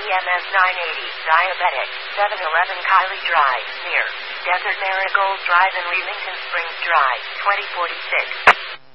EMS 980, Diabetic, 711 Kylie Drive, near Desert Marigold Drive in Leamington Springs Drive, 2046.